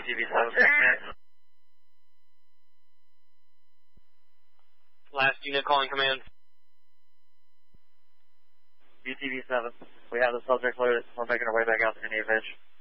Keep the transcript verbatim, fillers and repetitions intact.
T V seven, command. Last unit calling command. B T V seven, we have the subject loaded. We're making our way back out to Indian Beach.